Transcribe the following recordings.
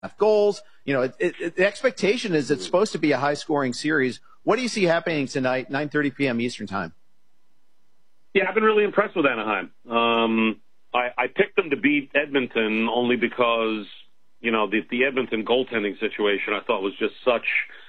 goals. The expectation is it's supposed to be a high-scoring series. What do you see happening tonight, 9:30 p.m. Eastern Time? Yeah, I've been really impressed with Anaheim. I picked them to beat Edmonton only because, the Edmonton goaltending situation I thought was just such,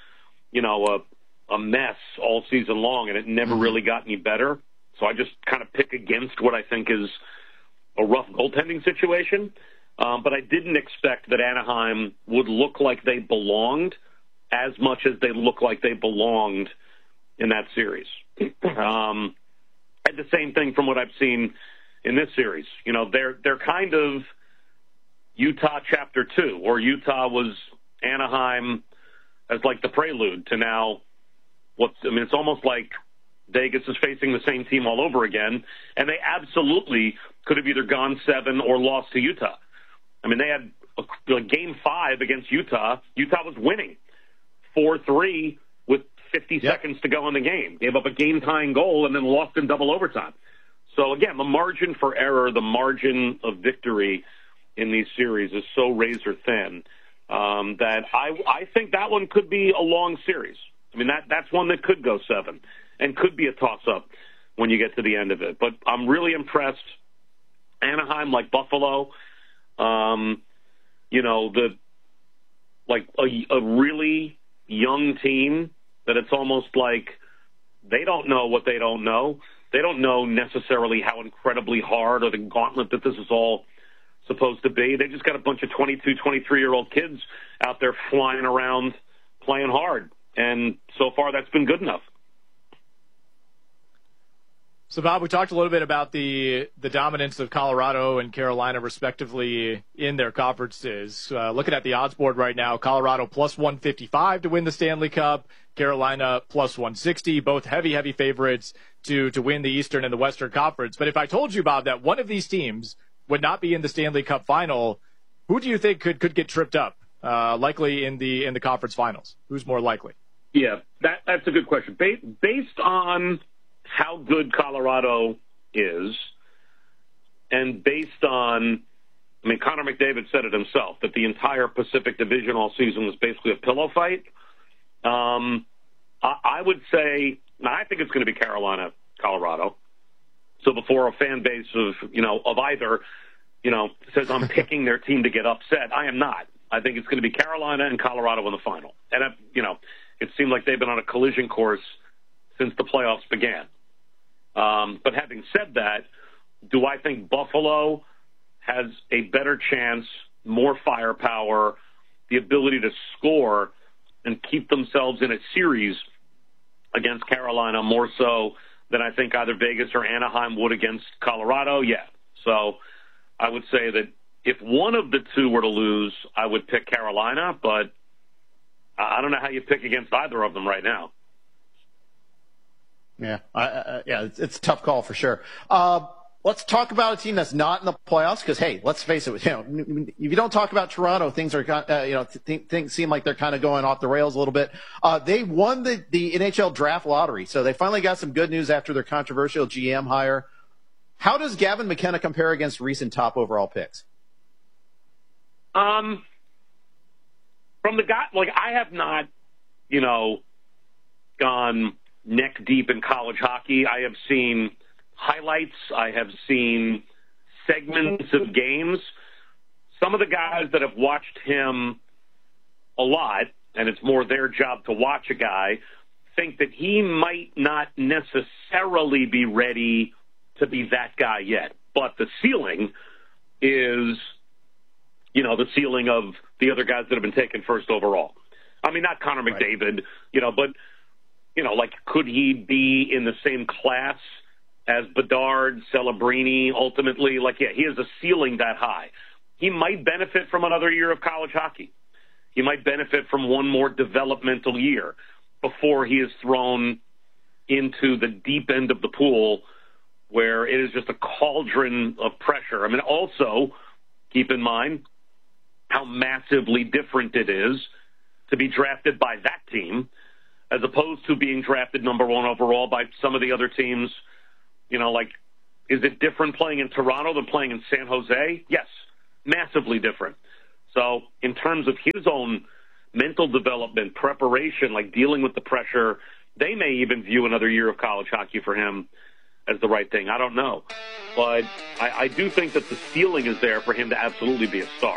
a mess all season long, and it never really got any better. So I just kind of pick against what I think is a rough goaltending situation. But I didn't expect that Anaheim would look like they belonged as much as they look like they belonged in that series. And the same thing from what I've seen in this series. They're kind of Utah Chapter 2, or Utah was Anaheim as like the prelude to now it's almost like Vegas is facing the same team all over again, and they absolutely could have either gone 7 or lost to Utah. They had a Game 5 against Utah. Utah was winning 4-3 with 50 seconds to go in the game. Gave up a game-tying goal and then lost in double overtime. So, again, the margin for error, the margin of victory in these series is so razor-thin that I think that one could be a long series. That's one that could go 7 and could be a toss-up when you get to the end of it. But I'm really impressed. Anaheim, like Buffalo, a really young team that it's almost like they don't know what they don't know. They don't know necessarily how incredibly hard or the gauntlet that this is all supposed to be. They just got a bunch of 22, 23-year-old kids out there flying around playing hard. And so far that's been good enough. So, Bob, we talked a little bit about the dominance of Colorado and Carolina, respectively, in their conferences. Looking at the odds board right now, Colorado plus 155 to win the Stanley Cup, Carolina plus 160, both heavy favorites to win the Eastern and the Western Conference. But if I told you, Bob, that one of these teams would not be in the Stanley Cup final, who do you think could get tripped up, likely in the conference finals? Who's more likely? Yeah, that's a good question. Based on how good Colorado is, and based on, Connor McDavid said it himself, that the entire Pacific Division all season was basically a pillow fight. I would say, I think it's going to be Carolina, Colorado. So before a fan base of either, says I'm picking their team to get upset, I am not. I think it's going to be Carolina and Colorado in the final. And, it seemed like they've been on a collision course since the playoffs began. But having said that, do I think Buffalo has a better chance, more firepower, the ability to score and keep themselves in a series against Carolina more so than I think either Vegas or Anaheim would against Colorado? Yeah. So I would say that if one of the two were to lose, I would pick Carolina, but I don't know how you pick against either of them right now. Yeah, it's a tough call for sure. Let's talk about a team that's not in the playoffs because, hey, let's face it, if you don't talk about Toronto, things are, things seem like they're kind of going off the rails a little bit. They won the NHL draft lottery, so they finally got some good news after their controversial GM hire. How does Gavin McKenna compare against recent top overall picks? From the guy, I have not, gone neck deep in college hockey. I have seen highlights. I have seen segments of games. Some of the guys that have watched him a lot, and it's more their job to watch a guy, think that he might not necessarily be ready to be that guy yet. But the ceiling is, the ceiling of the other guys that have been taken first overall. Not Connor McDavid, but, could he be in the same class as Bedard, Celebrini, ultimately? He has a ceiling that high. He might benefit from another year of college hockey. He might benefit from one more developmental year before he is thrown into the deep end of the pool where it is just a cauldron of pressure. Also, keep in mind how massively different it is to be drafted by that team as opposed to being drafted number 1 overall by some of the other teams. Is it different playing in Toronto than playing in San Jose? Yes, massively different. So in terms of his own mental development, preparation, like dealing with the pressure, they may even view another year of college hockey for him as the right thing. I don't know. But I do think that the ceiling is there for him to absolutely be a star.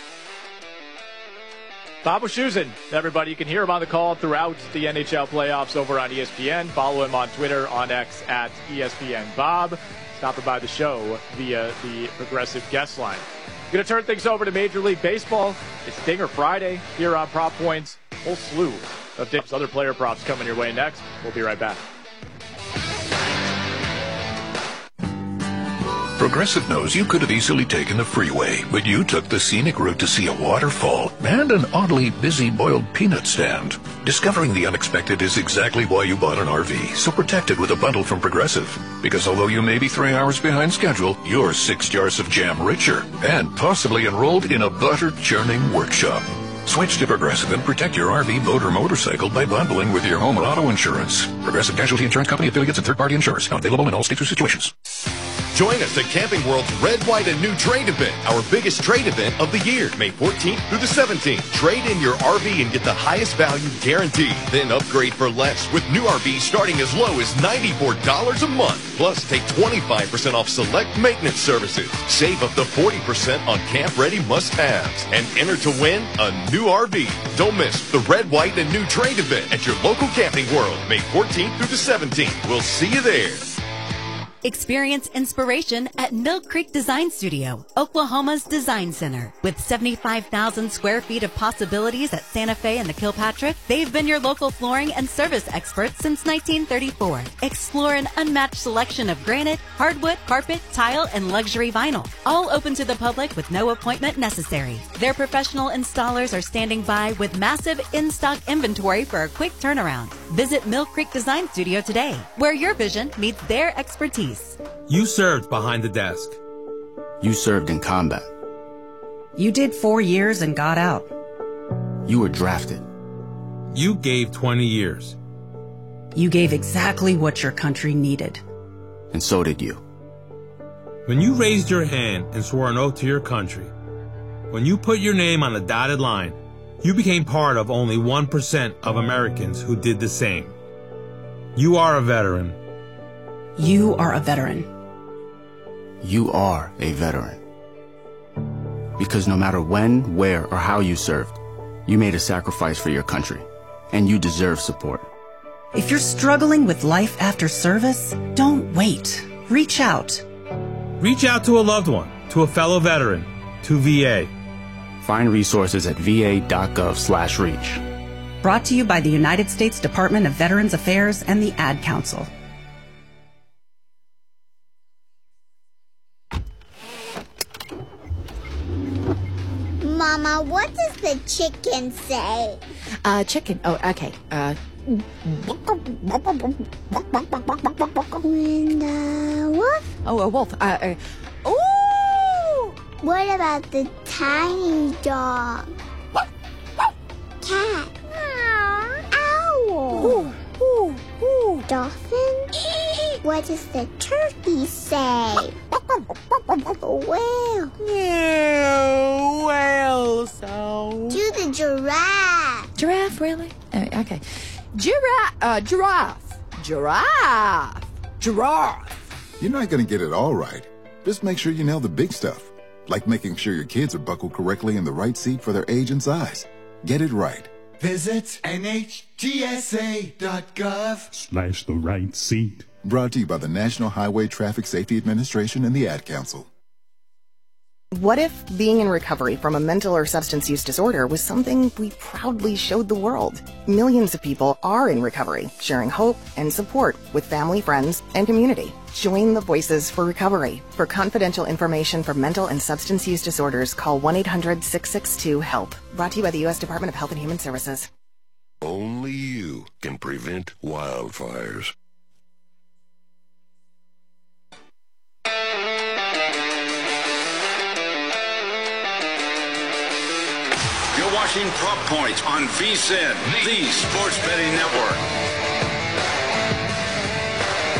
Bob Wischusen, everybody. You can hear him on the call throughout the NHL playoffs over on ESPN. Follow him on Twitter, on X, at ESPN Bob. Stopping by the show via the Progressive guest line. Going to turn things over to Major League Baseball. It's Dinger Friday here on Prop Points. Whole slew of other player props coming your way next. We'll be right back. Progressive knows you could have easily taken the freeway, but you took the scenic route to see a waterfall and an oddly busy boiled peanut stand. Discovering the unexpected is exactly why you bought an RV, so protect it with a bundle from Progressive. Because although you may be 3 hours behind schedule, you're 6 jars of jam richer and possibly enrolled in a butter-churning workshop. Switch to Progressive and protect your RV, boat, or motorcycle by bundling with your home and auto insurance. Progressive Casualty Insurance Company, affiliates, and third-party insurers. Not available in all states or situations. Join us at Camping World's Red, White, and New Trade Event, our biggest trade event of the year, May 14th through the 17th. Trade in your RV and get the highest value guaranteed. Then upgrade for less with new RVs starting as low as $94 a month. Plus, take 25% off select maintenance services. Save up to 40% on camp-ready must-haves. And enter to win a new RV. Don't miss the Red, White, and New Trade Event at your local Camping World, May 14th through the 17th. We'll see you there. Experience inspiration at Mill Creek Design Studio, Oklahoma's design center. With 75,000 square feet of possibilities at Santa Fe and the Kilpatrick, they've been your local flooring and service experts since 1934. Explore an unmatched selection of granite, hardwood, carpet, tile, and luxury vinyl. All open to the public with no appointment necessary. Their professional installers are standing by with massive in-stock inventory for a quick turnaround. Visit Mill Creek Design Studio today, where your vision meets their expertise. You served behind the desk. You served in combat. You did 4 years and got out. You were drafted. You gave 20 years. You gave exactly what your country needed. And so did you. When you raised your hand and swore an oath to your country, when you put your name on a dotted line, you became part of only 1% of Americans who did the same. You are a veteran. You are a veteran. You are a veteran. Because no matter when, where, or how you served, you made a sacrifice for your country, and you deserve support. If you're struggling with life after service, don't wait. Reach out. Reach out to a loved one, to a fellow veteran, to VA. Find resources at va.gov/reach. Brought to you by the United States Department of Veterans Affairs and the Ad Council. Mama, what does the chicken say? Chicken. Oh, okay. When the wolf? Oh, a wolf. Ooh! What about the tiny dog? Cat? Owl? Ooh, ooh, ooh. Dolphin? What does the turkey say? Whale? Yeah, whale sound. Do the giraffe. Giraffe, really? Okay. Giraffe. You're not going to get it all right. Just make sure you nail the big stuff, like making sure your kids are buckled correctly in the right seat for their age and size. Get it right. Visit NHTSA.gov/the right seat. Brought to you by the National Highway Traffic Safety Administration and the Ad Council. What if being in recovery from a mental or substance use disorder was something we proudly showed the world? Millions of people are in recovery, sharing hope and support with family, friends, and community. Join the Voices for Recovery. For confidential information for mental and substance use disorders, call 1-800-662-HELP. Brought to you by the U.S. Department of Health and Human Services. Only you can prevent wildfires. You're watching Prop Points on VSiN, the Sports Betting Network.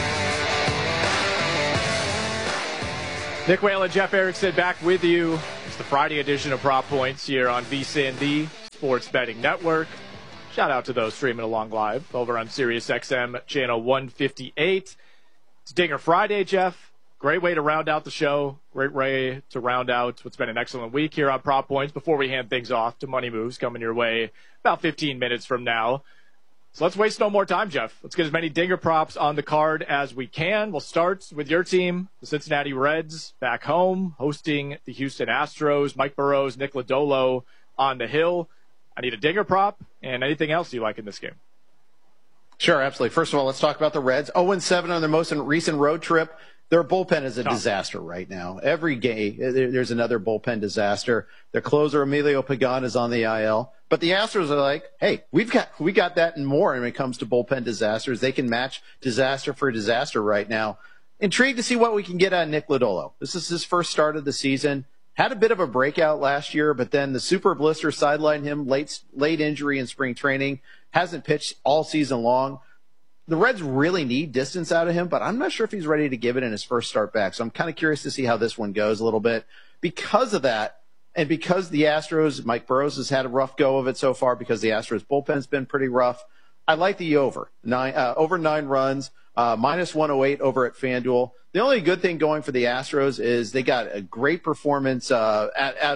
Nick Whalen, Jeff Erickson back with you. the Friday edition of Prop Points here on VSiN, the Sports Betting Network. Shout out to those streaming along live over on SiriusXM channel 158. It's Dinger Friday, Jeff. Great way to round out the show. Great way to round out what's been an excellent week here on Prop Points before we hand things off to Money Moves coming your way about 15 minutes from now. So let's waste no more time, Jeff. Let's get as many Dinger props on the card as we can. We'll start with your team, the Cincinnati Reds, back home, hosting the Houston Astros. Mike Burrows, Nick Lodolo on the hill. I need a Dinger prop and anything else you like in this game. Sure, absolutely. First of all, let's talk about the Reds. 0-7 on their most recent road trip. Their bullpen is a disaster right now. Every game, there's another bullpen disaster. Their closer, Emilio Pagan, is on the IL. But the Astros are like, hey, we got that and more when it comes to bullpen disasters. They can match disaster for disaster right now. Intrigued to see what we can get out of Nick Lodolo. This is his first start of the season. Had a bit of a breakout last year, but then the super blister sidelined him, late injury in spring training. Hasn't pitched all season long. The Reds really need distance out of him, but I'm not sure if he's ready to give it in his first start back. So I'm kind of curious to see how this one goes a little bit. Because of that, and because the Astros, Mike Burrows has had a rough go of it so far because the Astros bullpen's been pretty rough. I like the over 9 runs, minus 108 over at FanDuel. The only good thing going for the Astros is they got a great performance on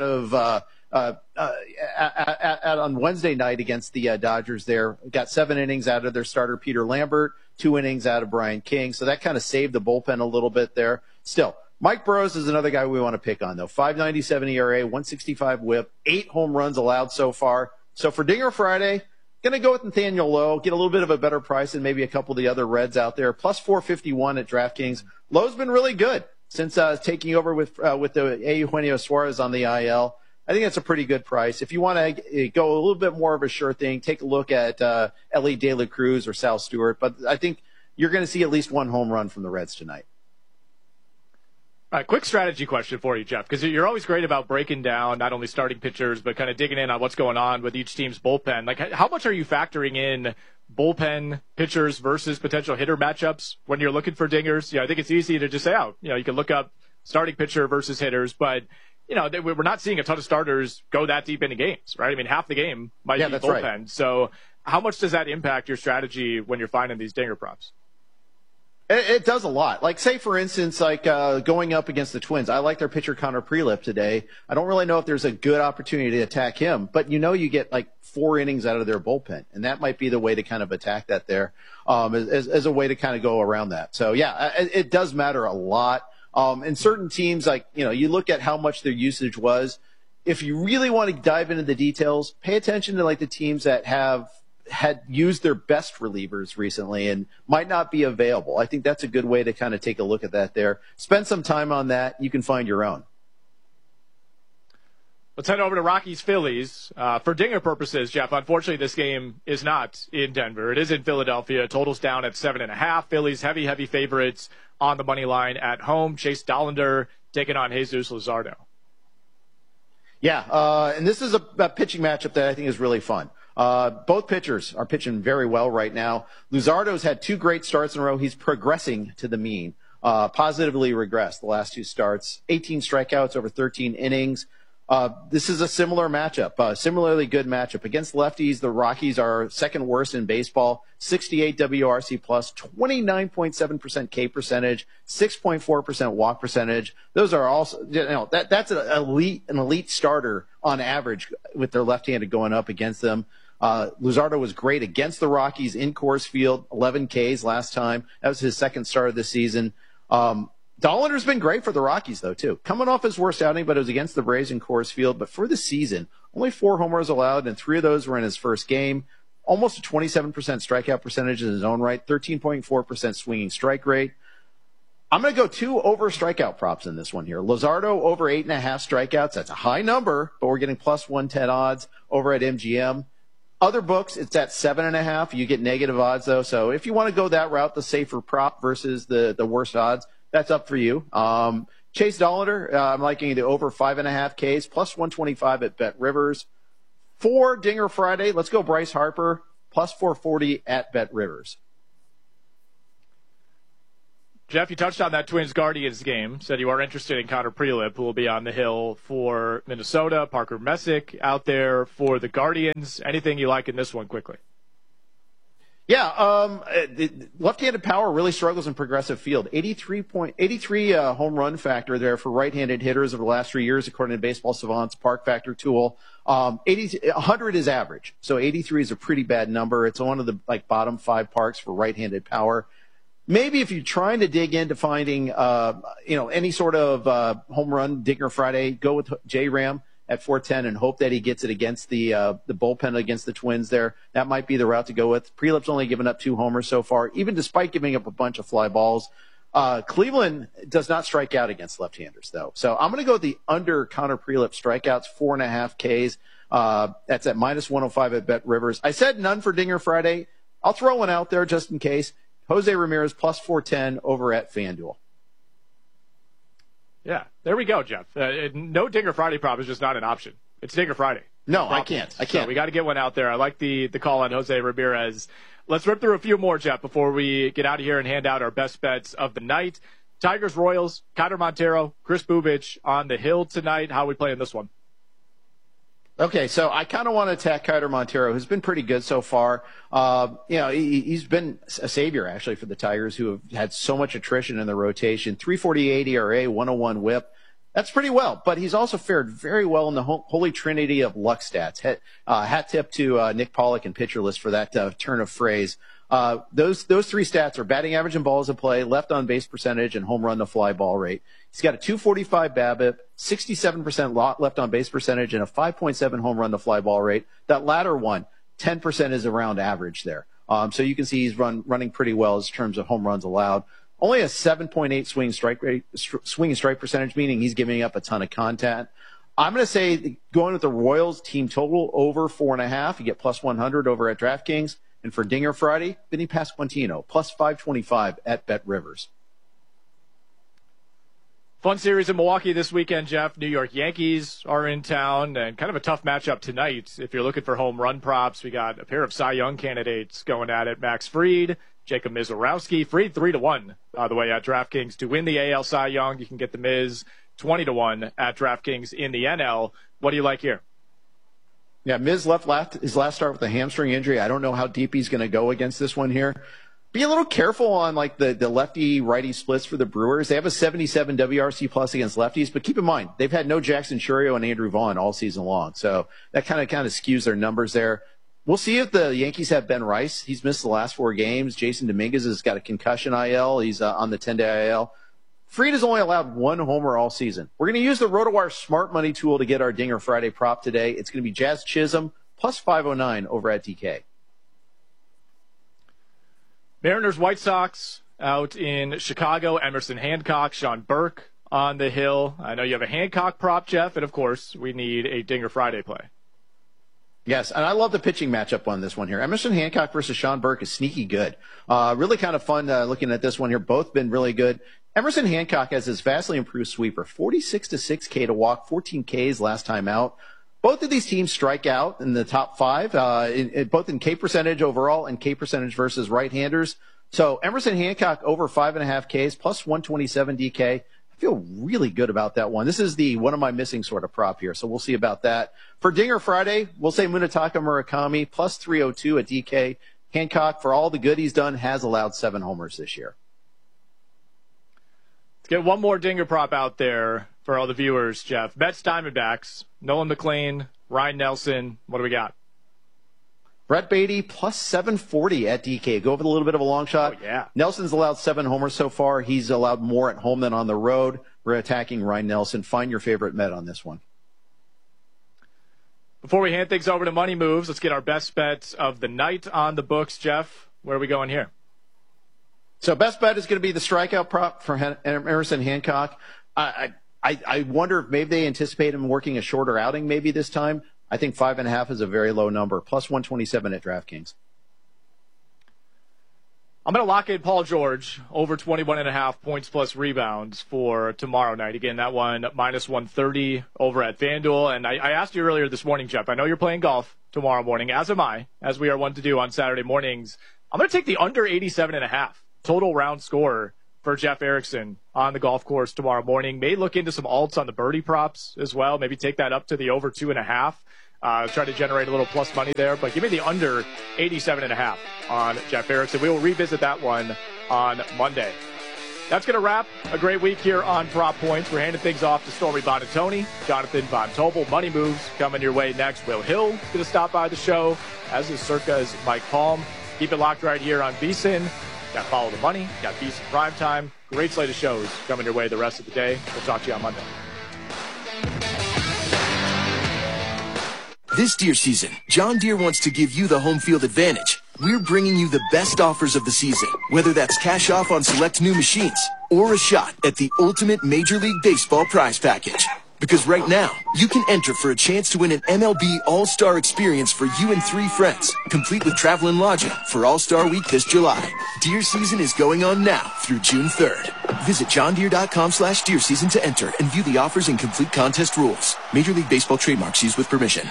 Wednesday night against the Dodgers there. Got 7 innings out of their starter, Peter Lambert, 2 innings out of Brian King. So that kind of saved the bullpen a little bit there. Still, Mike Burrows is another guy we want to pick on, though. 5.97 ERA, 165 whip, 8 home runs allowed so far. So for Dinger Friday, going to go with Nathaniel Lowe, get a little bit of a better price than maybe a couple of the other Reds out there. Plus 451 at DraftKings. Lowe's been really good since taking over with the Eugenio Suarez on the IL. I think that's a pretty good price. If you want to go a little bit more of a sure thing, take a look at Ellie De La Cruz or Sal Stewart. But I think you're going to see at least 1 home run from the Reds tonight. All right, quick strategy question for you, Jeff, because you're always great about breaking down not only starting pitchers, but kind of digging in on what's going on with each team's bullpen. Like, how much are you factoring in bullpen pitchers versus potential hitter matchups when you're looking for dingers? I think it's easy to just say, you can look up starting pitcher versus hitters, but we're not seeing a ton of starters go that deep into games, right? I mean, half the game might be bullpen. Right. So how much does that impact your strategy when you're finding these dinger props? It does a lot. Like, say, for instance, going up against the Twins, I like their pitcher Connor Prelip today. I don't really know if there's a good opportunity to attack him, but you get like 4 innings out of their bullpen, and that might be the way to kind of attack that there as a way to kind of go around that. So, yeah, it does matter a lot. In certain teams, you look at how much their usage was. If you really want to dive into the details, pay attention to the teams that had used their best relievers recently and might not be available. I think that's a good way to kind of take a look at that there. Spend some time on that. You can find your own. Let's head over to Rockies-Phillies. For dinger purposes, Jeff, unfortunately this game is not in Denver. It is in Philadelphia. Total's down at 7.5. Phillies heavy favorites on the money line at home. Chase Dollander taking on Jesus Luzardo. Yeah, and this is a pitching matchup that I think is really fun. Both pitchers are pitching very well right now. Luzardo's had 2 great starts in a row. He's progressing to the mean, positively regressed the last 2 starts, 18 strikeouts over 13 innings. This is a similar matchup, similarly good matchup. Against lefties, the Rockies are second worst in baseball, 68 WRC plus, 29.7% K percentage, 6.4% walk percentage. Those are also, that's an elite starter on average with their left-handed going up against them. Luzardo was great against the Rockies in Coors Field, 11 Ks last time. That was his second start of the season. Dollander's been great for the Rockies, though, too. Coming off his worst outing, but it was against the Braves in Coors Field. But for the season, only 4 homers allowed, and 3 of those were in his first game. Almost a 27% strikeout percentage in his own right, 13.4% swinging strike rate. I'm going to go 2 over strikeout props in this one here. Luzardo over 8.5 strikeouts. That's a high number, but we're getting plus 110 odds over at MGM. Other books, it's at 7.5. You get negative odds, though. So if you want to go that route, the safer prop versus the worst odds, that's up for you. Chase Dollander, I'm liking the over 5.5 Ks, plus 125 at Bet Rivers. For Dinger Friday, let's go Bryce Harper, plus 440 at Bet Rivers. Jeff, you touched on that Twins-Guardians game. Said you are interested in Connor Prelip, who will be on the hill for Minnesota. Parker Messick out there for the Guardians. Anything you like in this one quickly? Yeah, left-handed power really struggles in Progressive Field. 83 home run factor there for right-handed hitters over the last 3 years, according to Baseball Savant's Park Factor tool. 100 is average, so 83 is a pretty bad number. It's one of the bottom 5 parks for right-handed power. Maybe if you're trying to dig into finding any sort of home run Dinger Friday, go with J-Ram at 410 and hope that he gets it against the bullpen against the Twins there. That might be the route to go with. Prelip's only given up 2 homers so far, even despite giving up a bunch of fly balls. Cleveland does not strike out against left-handers, though. So I'm going to go with the under Connor Prelip strikeouts, 4.5 Ks. That's at -105 at Bet Rivers. I said none for Dinger Friday. I'll throw one out there just in case. Jose Ramirez plus 410 over at FanDuel. Yeah, there we go, Jeff. No Dinger Friday prop is just not an option. It's Dinger Friday. No, I can't. So we got to get one out there. I like the call on Jose Ramirez. Let's rip through a few more, Jeff, before we get out of here and hand out our best bets of the night. Tigers, Royals, Kiner Montero, Chris Bubich on the hill tonight. How are we playing this one? Okay, so I kind of want to attack Kiner Montero, who's been pretty good so far. He's been a savior, actually, for the Tigers, who have had so much attrition in the rotation. 3.48 ERA, 101 WHIP. That's pretty well, but he's also fared very well in the holy trinity of luck stats. Hat tip to Nick Pollock and Pitcher List for that turn of phrase. Those 3 stats are batting average and balls in play, left on base percentage, and home run to fly ball rate. He's got a 245 BABIP, 67% left on base percentage, and a 5.7 home run to fly ball rate. That latter one, 10% is around average there. So you can see he's running pretty well in terms of home runs allowed. Only a 7.8 swing and strike percentage, meaning he's giving up a ton of contact. I'm going to say going with the Royals team total over 4.5. You get plus 100 over at DraftKings. And for Dinger Friday, Vinny Pasquantino, plus 525 at Bet Rivers. Fun series in Milwaukee this weekend, Jeff. New York Yankees are in town, and kind of a tough matchup tonight. If you're looking for home run props, we got a pair of Cy Young candidates going at it. Max Fried, Jacob Mizorowski. Fried 3-1, by the way, at DraftKings to win the AL Cy Young. You can get the Miz 20-1 at DraftKings in the NL. What do you like here? Yeah, Miz left his last start with a hamstring injury. I don't know how deep he's going to go against this one here. Be a little careful on the lefty-righty splits for the Brewers. They have a 77 WRC plus against lefties, but keep in mind, they've had no Jackson Chourio and Andrew Vaughn all season long. So that kind of skews their numbers there. We'll see if the Yankees have Ben Rice. He's missed the last 4 games. Jason Dominguez has got a concussion IL. He's on the 10-day IL. Fried has only allowed 1 homer all season. We're going to use the RotoWire Smart Money tool to get our Dinger Friday prop today. It's going to be Jazz Chisholm plus 509 over at DK. Mariners, White Sox out in Chicago. Emerson Hancock, Sean Burke on the hill. I know you have a Hancock prop, Jeff, and of course we need a Dinger Friday play. Yes, and I love the pitching matchup on this one here. Emerson Hancock versus Sean Burke is sneaky good. Really kind of fun looking at this one here. Both been really good. Emerson Hancock has his vastly improved sweeper, 46-6 K to walk, 14 Ks last time out. Both of these teams strike out in the top 5, both in K percentage overall and K percentage versus right-handers. So Emerson Hancock over 5.5 Ks plus 127 DK. I feel really good about that one. This is the one am I missing sort of prop here, so we'll see about that. For Dinger Friday, we'll say Munetaka Murakami plus 302 at DK. Hancock, for all the good he's done, has allowed 7 homers this year. Let's get one more Dinger prop out there for all the viewers, Jeff. Mets Diamondbacks, Nolan McLean, Ryan Nelson. What do we got? Brett Beatty plus 740 at DK. Go with a little bit of a long shot. Oh, yeah. Nelson's allowed 7 homers so far. He's allowed more at home than on the road. We're attacking Ryan Nelson. Find your favorite Met on this one. Before we hand things over to Money Moves, let's get our best bets of the night on the books. Jeff, where are we going here? So best bet is going to be the strikeout prop for Emerson Hancock. I wonder if maybe they anticipate him working a shorter outing maybe this time. I think 5.5 is a very low number, plus 127 at DraftKings. I'm going to lock in Paul George over 21.5 points plus rebounds for tomorrow night. Again, that one minus 130 over at FanDuel. And I asked you earlier this morning, Jeff, I know you're playing golf tomorrow morning, as am I, as we are wont to do on Saturday mornings. I'm going to take the under 87.5 total round score for Jeff Erickson on the golf course tomorrow morning. May look into some alts on the birdie props as well. Maybe take that up to the over 2.5. Try to generate a little plus money there, but give me the under 87.5 on Jeff Erickson. We will revisit that one on Monday. That's going to wrap a great week here on Prop Points. We're handing things off to Stormy Bonatoni, Jonathan Von Tobel. Money Moves coming your way next. Will Hill going to stop by the show, as is Circa's Mike Palm. Keep it locked right here on VSiN. Got Follow the Money, got VSiN Primetime. Great slate of shows coming your way the rest of the day. We'll talk to you on Monday. This Deere season, John Deere wants to give you the home field advantage. We're bringing you the best offers of the season, whether that's cash off on select new machines or a shot at the ultimate Major League Baseball prize package. Because right now, you can enter for a chance to win an MLB All-Star experience for you and 3 friends, complete with travel and lodging for All-Star Week this July. Deer season is going on now through June 3rd. Visit johndeere.com/deer season to enter and view the offers and complete contest rules. Major League Baseball trademarks used with permission.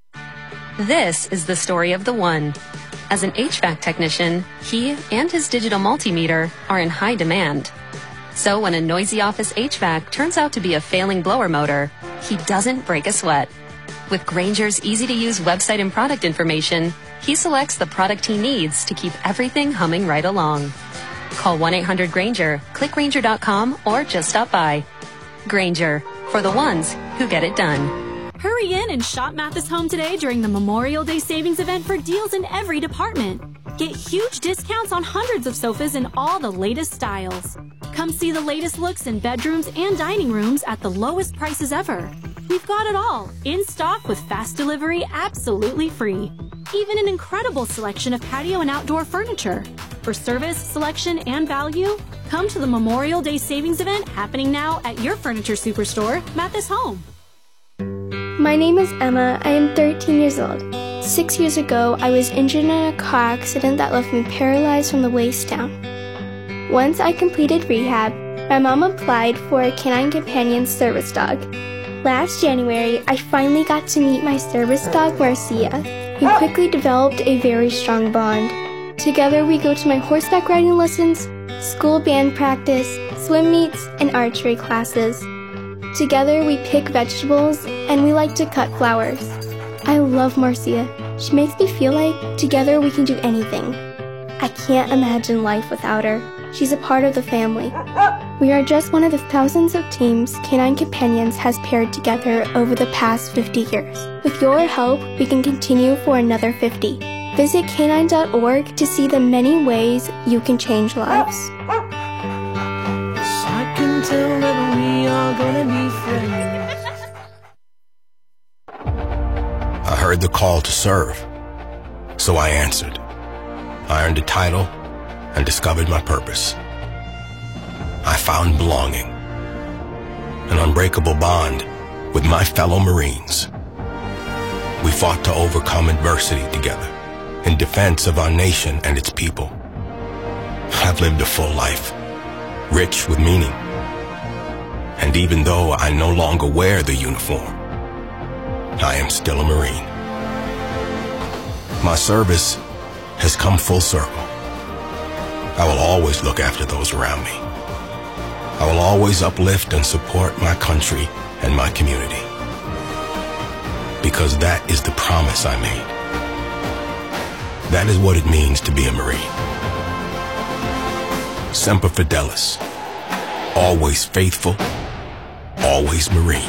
This is the story of the one. As an HVAC technician, he and his digital multimeter are in high demand. So when a noisy office HVAC turns out to be a failing blower motor, he doesn't break a sweat. With Grainger's easy-to-use website and product information, he selects the product he needs to keep everything humming right along. Call 1-800-GRAINGER, click Grainger.com, or just stop by. Grainger, for the ones who get it done. Hurry in and shop Mathis Home today during the Memorial Day Savings event for deals in every department. Get huge discounts on hundreds of sofas in all the latest styles. Come see the latest looks in bedrooms and dining rooms at the lowest prices ever. We've got it all, in stock with fast delivery absolutely free. Even an incredible selection of patio and outdoor furniture. For service, selection, and value, come to the Memorial Day Savings event happening now at your furniture superstore, Mathis Home. My name is Emma. I am 13 years old. 6 years ago, I was injured in a car accident that left me paralyzed from the waist down. Once I completed rehab, my mom applied for a Canine Companion service dog. Last January, I finally got to meet my service dog, Marcia. We quickly developed a very strong bond. Together, we go to my horseback riding lessons, school band practice, swim meets, and archery classes. Together, we pick vegetables, and we like to cut flowers. I love Marcia. She makes me feel like together we can do anything. I can't imagine life without her. She's a part of the family. We are just one of the thousands of teams Canine Companions has paired together over the past 50 years. With your help, we can continue for another 50. Visit canine.org to see the many ways you can change lives. I can tell that we are gonna be friends. I heard the call to serve, so I answered. I earned a title and discovered my purpose. I found belonging, an unbreakable bond with my fellow Marines. We fought to overcome adversity together in defense of our nation and its people. I've lived a full life, rich with meaning. And even though I no longer wear the uniform, I am still a Marine. My service has come full circle. I will always look after those around me. I will always uplift and support my country and my community. Because that is the promise I made. That is what it means to be a Marine. Semper Fidelis. Always faithful, always Marine.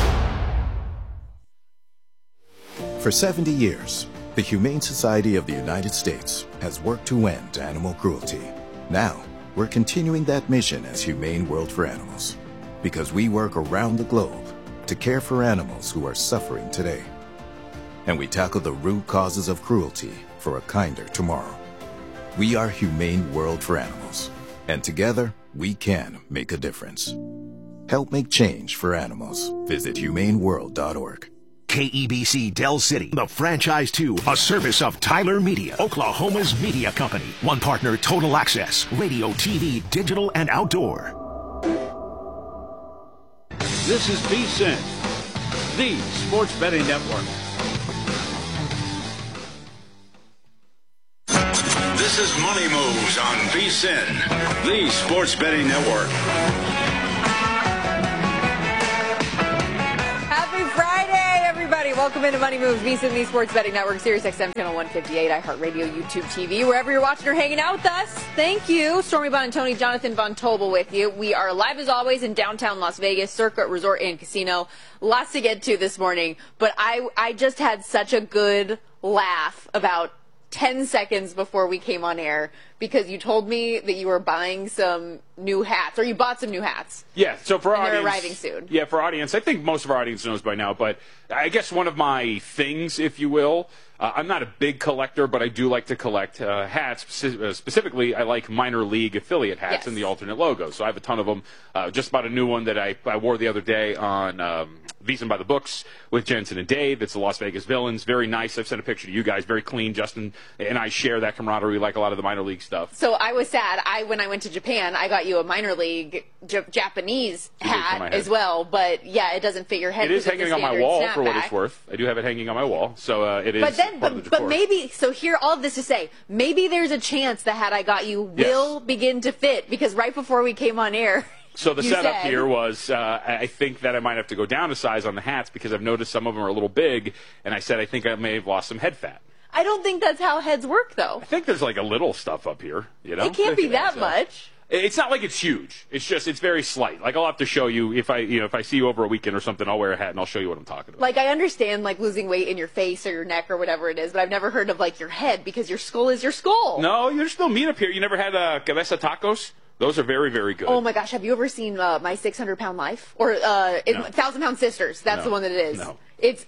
For 70 years, the Humane Society of the United States has worked to end animal cruelty. Now, we're continuing that mission as Humane World for Animals, because we work around the globe to care for animals who are suffering today. And we tackle the root causes of cruelty for a kinder tomorrow. We are Humane World for Animals, and together, we can make a difference. Help make change for animals. Visit humaneworld.org. KEBC Del City, the Franchise 2, a service of Tyler Media, Oklahoma's media company. One partner, Total Access, radio, TV, digital, and outdoor. This is VSiN, the Sports Betting Network. This is Money Moves on VSiN, the Sports Betting Network. Happy Friday, everybody. Welcome into Money Moves, VSiN, the Sports Betting Network, Sirius XM Channel 158, iHeartRadio, YouTube TV, wherever you're watching or hanging out with us. Thank you. Stormy Bond and Tony, Jonathan Von Tobel with you. We are live as always in downtown Las Vegas, Circa Resort and Casino. Lots to get to this morning, but I just had such a good laugh about 10 seconds before we came on air because you told me that you were buying some new hats, or you bought some new hats. Yeah, so for our audience, they're arriving soon. Yeah, for our audience, I think most of our audience knows by now, but I guess one of my things, if you will, I'm not a big collector, but I do like to collect hats. Specifically, I like minor league affiliate hats and the alternate logos. So I have a ton of them. Just bought a new one that I wore the other day on VSiN by the Books with Jensen and Dave. It's the Las Vegas Villains. Very nice. I've sent a picture to you guys. Very clean. Justin and I share that camaraderie. We like a lot of the minor league stuff. So I was sad. When I went to Japan, I got you a minor league Japanese hat as well. But yeah, it doesn't fit your head. It is hanging on my wall for what it's worth. I do have it hanging on my wall. So it is. But maybe, so here, all of this to say, maybe there's a chance the hat I got you will begin to fit, because right before we came on air, so the setup here was, I think that I might have to go down a size on the hats because I've noticed some of them are a little big, and I said I think I may have lost some head fat. I don't think that's how heads work, though. I think there's like a little stuff up here, you know? It can't be that much. It's not like it's huge. It's just, it's very slight. Like, I'll have to show you if I see you over a weekend or something, I'll wear a hat and I'll show you what I'm talking about. Like, I understand, like, losing weight in your face or your neck or whatever it is, but I've never heard of, like, your head, because your skull is your skull. No, there's no meat up here. You never had cabeza tacos? Those are very, very good. Oh my gosh, have you ever seen My 600-Pound Life? Or 1,000-Pound Sisters? That's the one that it is. No.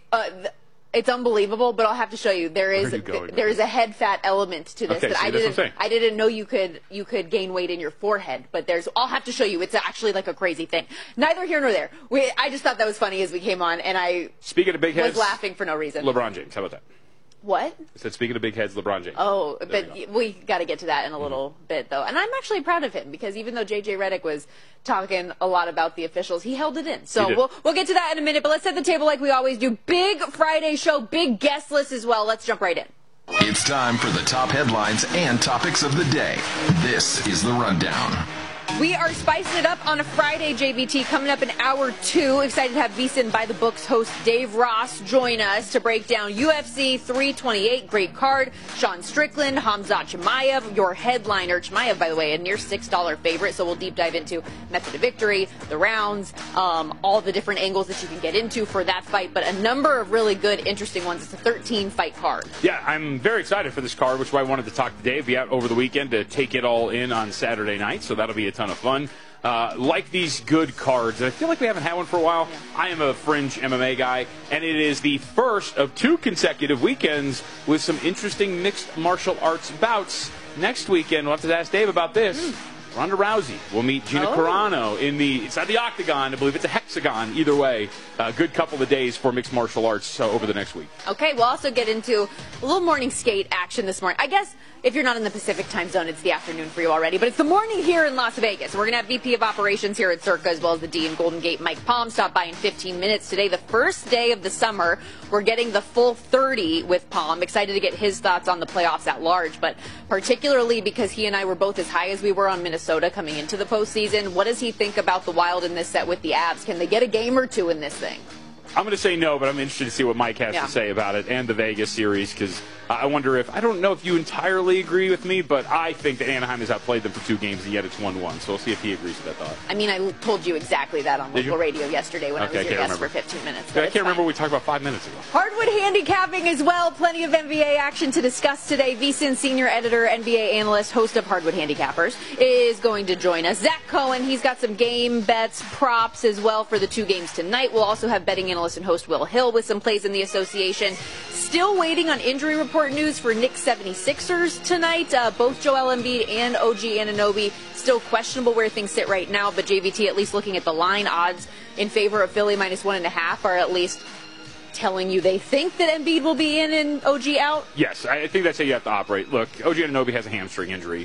It's unbelievable, but I'll have to show you. There is a head fat element to this that I didn't know you could gain weight in your forehead, but I'll have to show you. It's actually like a crazy thing. Neither here nor there. I just thought that was funny as we came on, and I speaking of big heads, was laughing for no reason. LeBron James, how about that? What? I said, speaking of big heads, LeBron James. Oh, but we got to get to that in a little bit, though. And I'm actually proud of him, because even though J.J. Redick was talking a lot about the officials, he held it in. So we'll get to that in a minute, but let's set the table like we always do. Big Friday show, big guest list as well. Let's jump right in. It's time for the top headlines and topics of the day. This is The Rundown. We are spicing it up on a Friday, JVT, coming up in hour 2. Excited to have VSiN by the Books host Dave Ross join us to break down UFC 328. Great card. Sean Strickland, Khamzat Chimaev, your headliner. Chimaev, by the way, a near $6 favorite, so we'll deep dive into method of victory, the rounds, all the different angles that you can get into for that fight, but a number of really good, interesting ones. It's a 13-fight card. Yeah, I'm very excited for this card, which is why I wanted to talk to Dave. Be out over the weekend to take it all in on Saturday night, so that'll be a ton of fun. Like these good cards, and I feel like we haven't had one for a while. I am a fringe MMA guy, and it is the first of 2 consecutive weekends with some interesting mixed martial arts bouts. Next weekend, we'll have to ask Dave about this. Ronda Rousey will meet Gina Carano in it's not the Octagon, I believe it's a hexagon. Either way, a good couple of days for mixed martial arts over the next week. Okay, we'll also get into a little morning skate action this morning. I guess if you're not in the Pacific time zone, it's the afternoon for you already, but it's the morning here in Las Vegas. We're going to have VP of Operations here at Circa, as well as the D in Golden Gate, Mike Palm, stop by in 15 minutes. Today, the first day of the summer, we're getting the full 30 with Palm. Excited to get his thoughts on the playoffs at large, but particularly because he and I were both as high as we were on Minnesota coming into the postseason. What does he think about the Wild in this set with the Avs? Can they get a game or 2 in this thing? I'm going to say no, but I'm interested to see what Mike has to say about it and the Vegas series, because I wonder I don't know if you entirely agree with me, but I think that Anaheim has outplayed them for 2 games, and yet it's 1-1. So we'll see if he agrees with that thought. I mean, I told you exactly that on local radio yesterday when I was your guest for 15 minutes. I can't remember what we talked about 5 minutes ago. Hardwood handicapping as well. Plenty of NBA action to discuss today. VSiN senior editor, NBA analyst, host of Hardwood Handicappers, is going to join us. Zach Cohen, he's got some game bets, props as well for the 2 games tonight. We'll also have betting analyst and host Will Hill with some plays in the association. Still waiting on injury report news for Knicks 76ers tonight. Both Joel Embiid and OG Anunoby still questionable where things sit right now, but JVT, at least looking at the line, odds in favor of Philly -1.5 are at least telling you they think that Embiid will be in and OG out? Yes, I think that's how you have to operate. Look, OG Anunoby has a hamstring injury.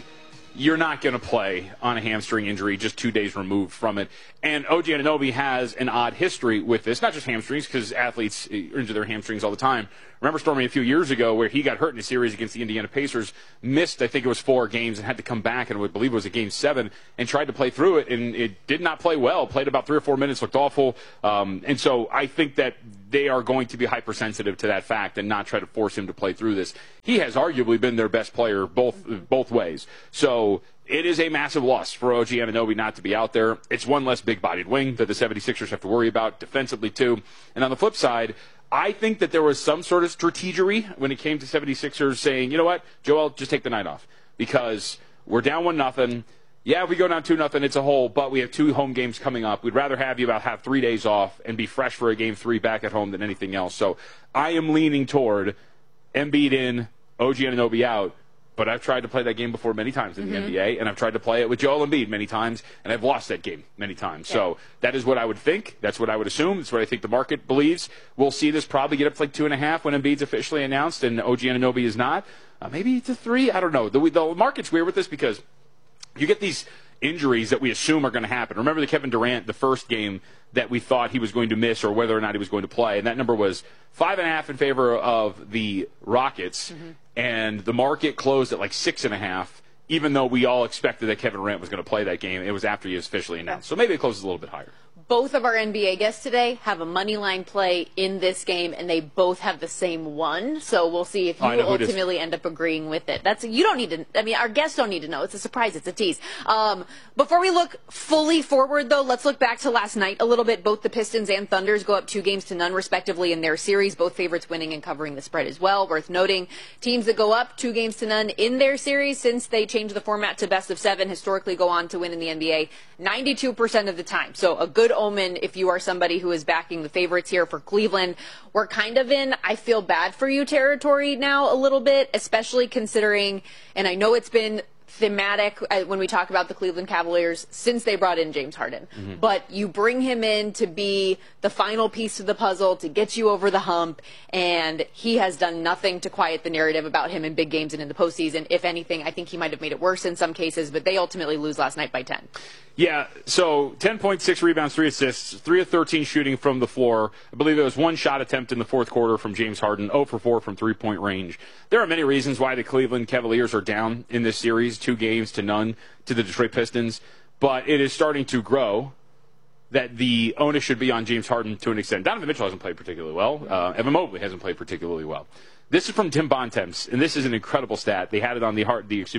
you're not going to play on a hamstring injury just 2 days removed from it. And OG Anunoby has an odd history with this, not just hamstrings, because athletes injure their hamstrings all the time. Remember, Stormy, a few years ago where he got hurt in a series against the Indiana Pacers, missed, I think it was 4 games, and had to come back, and I would believe it was a Game 7, and tried to play through it, and it did not play well. Played about 3 or 4 minutes, looked awful. And so I think that they are going to be hypersensitive to that fact and not try to force him to play through this. He has arguably been their best player both ways. So it is a massive loss for OG Anunoby not to be out there. It's one less big-bodied wing that the 76ers have to worry about defensively, too. And on the flip side, I think that there was some sort of strategery when it came to 76ers saying, you know what, Joel, just take the night off because we're down 1-0. Yeah, if we go down 2-0, it's a hole, but we have 2 home games coming up. We'd rather have you have 3 days off and be fresh for a Game 3 back at home than anything else. So I am leaning toward Embiid in, OG Anunoby out, but I've tried to play that game before many times in the NBA, and I've tried to play it with Joel Embiid many times, and I've lost that game many times. Yeah. So that is what I would think. That's what I would assume. That's what I think the market believes. We'll see this probably get up to like 2.5 when Embiid's officially announced and OG Anunoby is not. Maybe to 3. I don't know. The market's weird with this because you get these injuries that we assume are going to happen. Remember the Kevin Durant, the first game that we thought he was going to miss or whether or not he was going to play, and that number was 5.5 in favor of the Rockets, and the market closed at like 6.5, even though we all expected that Kevin Durant was going to play that game. It was after he was officially announced. So maybe it closes a little bit higher. Both of our NBA guests today have a money line play in this game, and they both have the same one. So we'll see if you ultimately end up agreeing with it. You don't need to. I mean, our guests don't need to know. It's a surprise. It's a tease. Before we look fully forward, though, let's look back to last night a little bit. Both the Pistons and Thunders go up 2-0, respectively, in their series. Both favorites winning and covering the spread as well. Worth noting, teams that go up 2-0 in their series since they changed the format to best of 7 historically go on to win in the NBA 92% of the time. So a good omen if you are somebody who is backing the favorites here for Cleveland. We're kind of in I feel bad for you territory now a little bit, especially considering, and I know it's been thematic when we talk about the Cleveland Cavaliers since they brought in James Harden. But you bring him in to be the final piece of the puzzle to get you over the hump, and he has done nothing to quiet the narrative about him in big games and in the postseason. If anything, I think he might have made it worse in some cases, but they ultimately lose last night by 10. Yeah, so 10.6 rebounds, 3 assists, 3 of 13 shooting from the floor. I believe it was 1 shot attempt in the fourth quarter from James Harden, 0 for 4 from three-point range. There are many reasons why the Cleveland Cavaliers are down in this series, 2-0 to the Detroit Pistons, but it is starting to grow that the onus should be on James Harden to an extent. Donovan Mitchell hasn't played particularly well. Evan Mobley hasn't played particularly well. This is from Tim Bontemps, and this is an incredible stat. They had it on the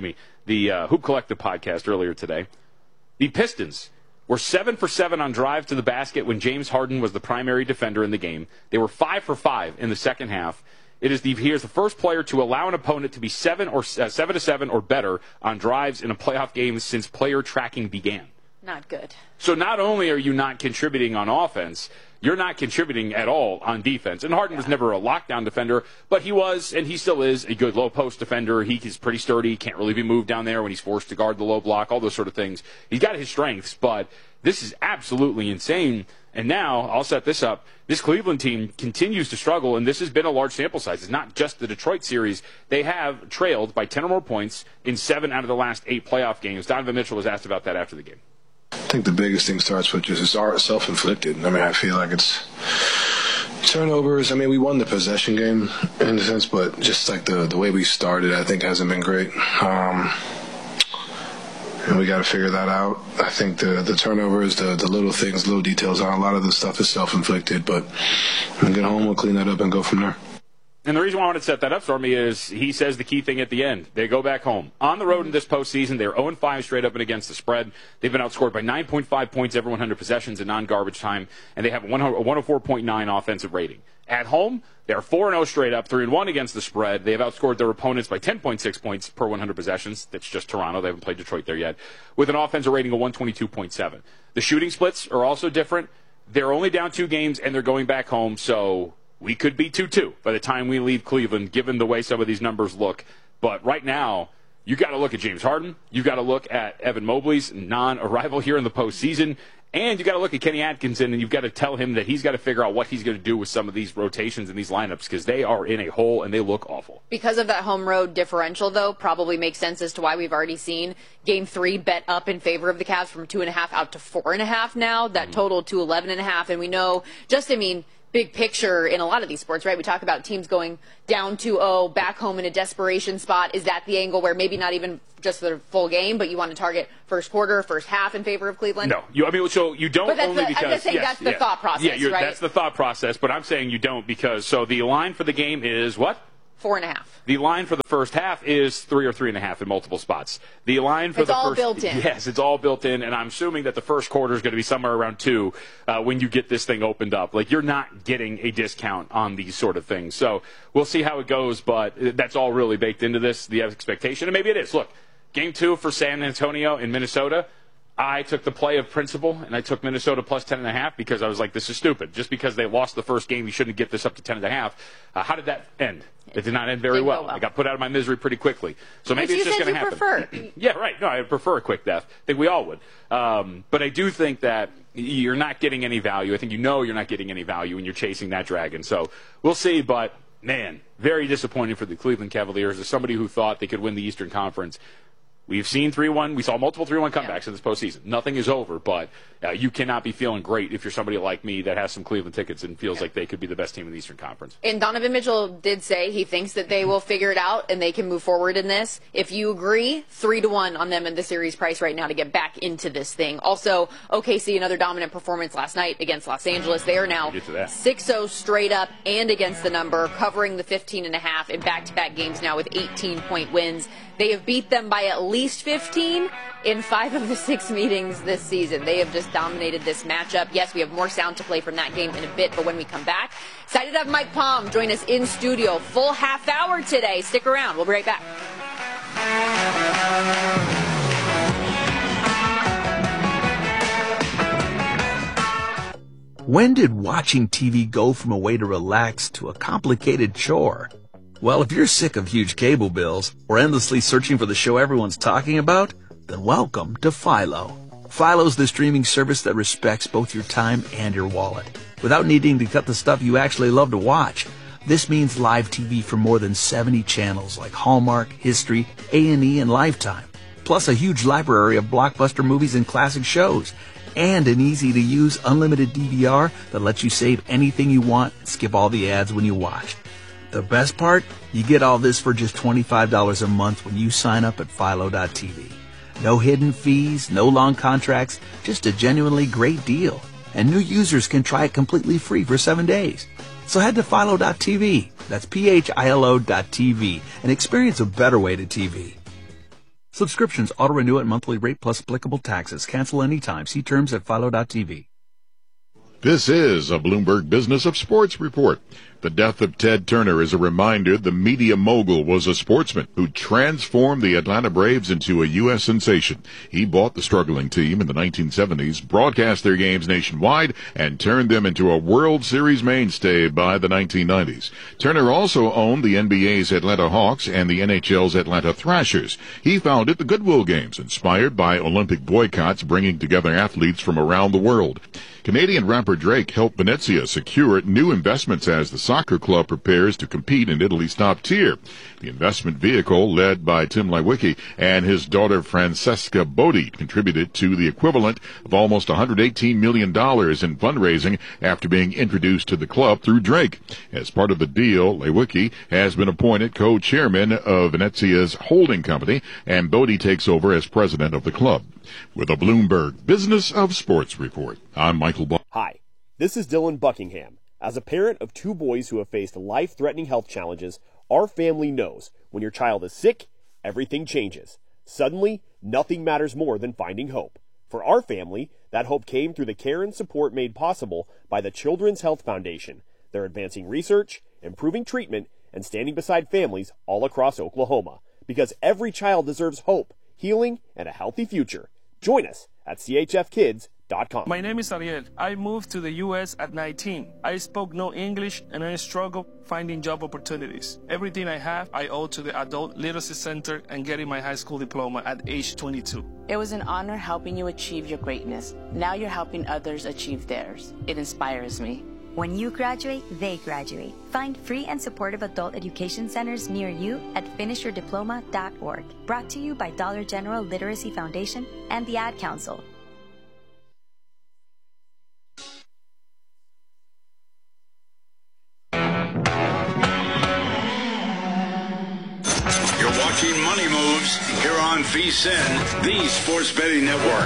Hoop Collective podcast earlier today. The Pistons were 7 for 7 on drive to the basket when James Harden was the primary defender in the game. They were 5 for 5 in the second half. He is the first player to allow an opponent to be 7 to 7 or better on drives in a playoff game since player tracking began. Not good. So not only are you not contributing on offense, you're not contributing at all on defense. And Harden was never a lockdown defender, but he was, and he still is, a good low-post defender. He's pretty sturdy, can't really be moved down there when he's forced to guard the low block, all those sort of things. He's got his strengths, but this is absolutely insane. And now, I'll set this up, this Cleveland team continues to struggle, and this has been a large sample size. It's not just the Detroit series. They have trailed by 10 or more points in 7 out of the last 8 playoff games. Donovan Mitchell was asked about that after the game. I think the biggest thing starts with just it's self-inflicted. I mean, I feel like it's turnovers. I mean, we won the possession game in a sense, but just like the way we started, I think hasn't been great. And we got to figure that out. I think the turnovers, the little things, little details, a lot of the stuff is self-inflicted, but when we get home, we'll clean that up and go from there. And the reason why I wanted to set that up, Stormy, is he says the key thing at the end. They go back home. On the road in this postseason, they're 0-5 straight up and against the spread. They've been outscored by 9.5 points every 100 possessions in non-garbage time, and they have a 104.9 offensive rating. At home, they're 4-0 straight up, 3-1 against the spread. They have outscored their opponents by 10.6 points per 100 possessions. That's just Toronto. They haven't played Detroit there yet. With an offensive rating of 122.7. The shooting splits are also different. They're only down 2 games, and they're going back home, so we could be 2-2 by the time we leave Cleveland, given the way some of these numbers look. But right now, You got to look at James Harden. You got to look at Evan Mobley's non-arrival here in the postseason. And you got to look at Kenny Atkinson, and you've got to tell him that he's got to figure out what he's going to do with some of these rotations and these lineups because they are in a hole and they look awful. Because of that home road differential, though, probably makes sense as to why we've already seen Game 3 bet up in favor of the Cavs from 2.5 out to 4.5 now. That total to 11.5. And we know big picture in a lot of these sports, right? We talk about teams going down 2-0, back home in a desperation spot. Is that the angle where maybe not even just the full game, but you want to target first quarter, first half in favor of Cleveland? No. So you don't only because... I'm just saying that's the thought process, right? That's the thought process, but I'm saying you don't because... So the line for the game is what? 4.5. The line for the first half is 3 or 3.5 in multiple spots. The line for it's all built in. Yes, it's all built in, and I'm assuming that the first quarter is going to be somewhere around 2 when you get this thing opened up. Like, you're not getting a discount on these sort of things. So we'll see how it goes, but that's all really baked into this, the expectation, and maybe it is. Look, Game 2 for San Antonio in Minnesota, I took the play of principle, and I took Minnesota plus 10.5 because I was like, this is stupid. Just because they lost the first game, you shouldn't get this up to 10.5. How did that end? It did not end very well. I got put out of my misery pretty quickly. So maybe it's just going to happen. Prefer. Yeah, right. No, I prefer a quick death. I think we all would. But I do think that you're not getting any value. I think you're not getting any value when you're chasing that dragon. So we'll see, but, man, very disappointing for the Cleveland Cavaliers. As somebody who thought they could win the Eastern Conference, we've seen 3-1. We saw multiple 3-1 comebacks in this postseason. Nothing is over, but you cannot be feeling great if you're somebody like me that has some Cleveland tickets and feels like they could be the best team in the Eastern Conference. And Donovan Mitchell did say he thinks that they will figure it out and they can move forward in this. If you agree, 3-1 on them in the series price right now to get back into this thing. Also, OKC, another dominant performance last night against Los Angeles. They are now 6-0 straight up and against the number, covering the 15.5 in back-to-back games now with 18-point wins. They have beat them by at least 15 in 5 of the 6 meetings this season. They have just dominated this matchup. Yes, we have more sound to play from that game in a bit, but when we come back, excited to have Mike Palm join us in studio. Full half hour today. Stick around. We'll be right back. When did watching TV go from a way to relax to a complicated chore? Well, if you're sick of huge cable bills or endlessly searching for the show everyone's talking about, then welcome to Philo. Philo's the streaming service that respects both your time and your wallet, without needing to cut the stuff you actually love to watch. This means live TV for more than 70 channels like Hallmark, History, A&E, and Lifetime, plus a huge library of blockbuster movies and classic shows, and an easy-to-use unlimited DVR that lets you save anything you want and skip all the ads when you watch. The best part? You get all this for just $25 a month when you sign up at Philo.tv. No hidden fees, no long contracts, just a genuinely great deal. And new users can try it completely free for 7 days. So head to Philo.tv, that's PHILO.tv, and experience a better way to TV. Subscriptions auto-renew at monthly rate plus applicable taxes. Cancel anytime. See terms at Philo.tv. This is a Bloomberg Business of Sports report. The death of Ted Turner is a reminder the media mogul was a sportsman who transformed the Atlanta Braves into a U.S. sensation. He bought the struggling team in the 1970s, broadcast their games nationwide, and turned them into a World Series mainstay by the 1990s. Turner also owned the NBA's Atlanta Hawks and the NHL's Atlanta Thrashers. He founded the Goodwill Games, inspired by Olympic boycotts bringing together athletes from around the world. Canadian rapper Drake helped Venezia secure new investments as the soccer club prepares to compete in Italy's top tier. The investment vehicle, led by Tim Leiweke and his daughter Francesca Bodie, contributed to the equivalent of almost $118 million in fundraising after being introduced to the club through Drake. As part of the deal, Leiweke has been appointed co-chairman of Venezia's holding company, and Bodie takes over as president of the club. With a Bloomberg Business of Sports report, I'm Michael Ball. Hi, this is Dylan Buckingham. As a parent of 2 boys who have faced life-threatening health challenges, our family knows when your child is sick, everything changes. Suddenly, nothing matters more than finding hope. For our family, that hope came through the care and support made possible by the Children's Health Foundation. They're advancing research, improving treatment, and standing beside families all across Oklahoma. Because every child deserves hope, healing, and a healthy future. Join us at chfkids.org. My name is Ariel. I moved to the U.S. at 19. I spoke no English and I struggled finding job opportunities. Everything I have, I owe to the Adult Literacy Center and getting my high school diploma at age 22. It was an honor helping you achieve your greatness. Now you're helping others achieve theirs. It inspires me. When you graduate, they graduate. Find free and supportive adult education centers near you at finishyourdiploma.org. Brought to you by Dollar General Literacy Foundation and the Ad Council. You're watching Money Moves here on VSiN, the Sports Betting Network.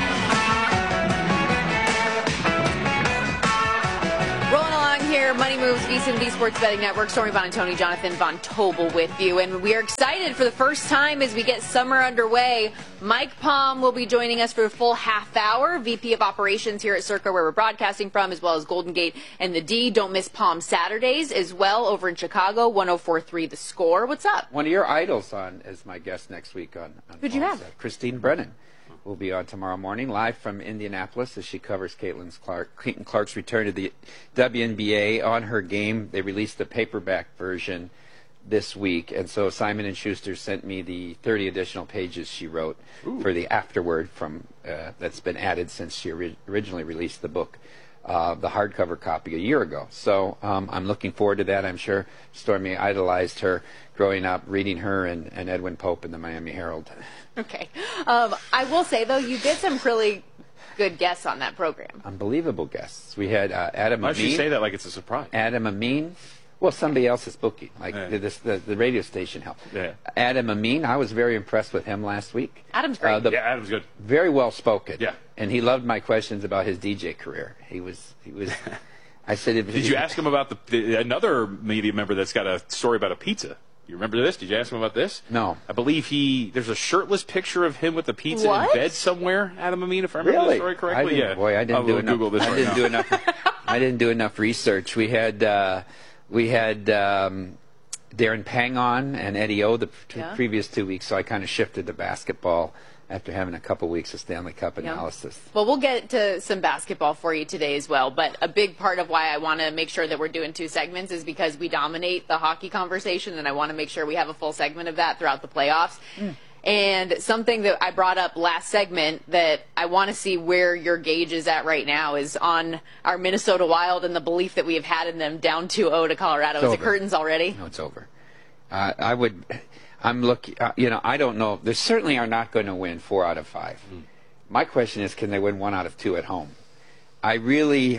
Rolling along here, Money Moves, VSiN, the Sports Betting Network. Stormy Buonantony, Jonathan Von Tobel with you. And we are excited for the first time as we get summer underway. Mike Palm will be joining us for a full half hour, VP of Operations here at Circa, where we're broadcasting from, as well as Golden Gate and the D. Don't miss Palm Saturdays as well over in Chicago, 104.3 The Score. What's up? One of your idols on as my guest next week on Who'd you have? Christine Brennan will be on tomorrow morning, live from Indianapolis as she covers Caitlin Clark's return to the WNBA. On her game, they released the paperback version this week, and so Simon & Schuster sent me the 30 additional pages she wrote for the afterword from that's been added since she originally released the book, the hardcover copy a year ago. So I'm looking forward to that. I'm sure Stormy idolized her growing up, reading her and Edwin Pope in the Miami Herald. Okay. I will say, though, you did some really good guests on that program. Unbelievable guests. We had Adam Why Amin. don't you say that like it's a surprise? Adam Amin. Well, somebody else is booking. Like the radio station helped. Yeah. Adam Amin, I was very impressed with him last week. Adam's great. Yeah, Adam's good. Very well spoken. Yeah. And he loved my questions about his DJ career. He was. I said, Did you ask him about another media member that's got a story about a pizza? You remember this? Did you ask him about this? No. I believe there's a shirtless picture of him with a pizza What? in bed somewhere, Adam Amin, if I remember the story correctly. Boy, I didn't do enough. Google this I right didn't now. do enough. I didn't do enough research. We had Darren Pang on and Eddie O the previous 2 weeks, so I kind of shifted to basketball after having a couple weeks of Stanley Cup analysis. Well, we'll get to some basketball for you today as well, but a big part of why I want to make sure that we're doing two segments is because we dominate the hockey conversation, and I want to make sure we have a full segment of that throughout the playoffs. And something that I brought up last segment that I want to see where your gauge is at right now is on our Minnesota Wild and the belief that we have had in them down 2-0 to Colorado. Is the curtains already? No, it's over. I'm looking. I don't know. They certainly are not going to win 4 out of 5. My question is, can they win 1 out of 2 at home? I really,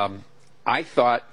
I thought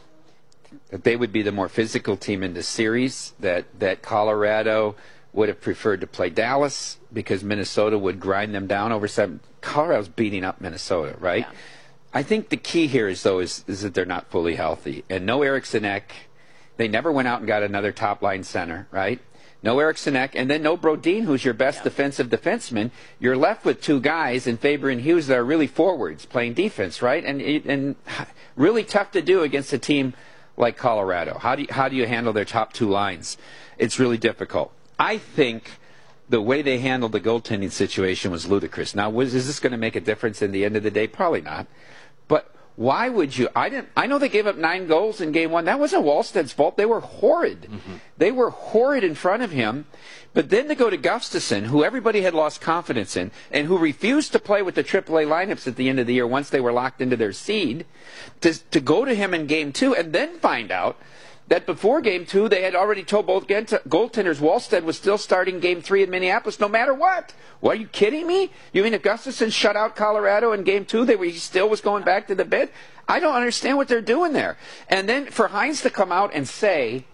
that they would be the more physical team in the series. That Colorado would have preferred to play Dallas because Minnesota would grind them down over 7. Colorado's beating up Minnesota, right? Yeah. I think the key here is that they're not fully healthy, and no Eriksson Ek. They never went out and got another top-line center, right? No Eriksson Ek, and then no Brodin, who's your best defensive defenseman. You're left with 2 guys in Faber and Hughes that are really forwards playing defense, right? And really tough to do against a team like Colorado. How do you handle their top 2 lines? It's really difficult. I think the way they handled the goaltending situation was ludicrous. Now, is this going to make a difference in the end of the day? Probably not. But why would you? I know they gave up 9 goals in Game 1. That wasn't Wallsted's fault. They were horrid. They were horrid in front of him. But then to go to Gustafsson, who everybody had lost confidence in, and who refused to play with the AAA lineups at the end of the year once they were locked into their seed, to go to him in Game 2 and then find out that before Game 2 they had already told both goaltenders Wallsted was still starting Game 3 in Minneapolis no matter what. What, are you kidding me? You mean if Gustafsson shut out Colorado in Game 2, he still was going back to the bed? I don't understand what they're doing there. And then for Hines to come out and say,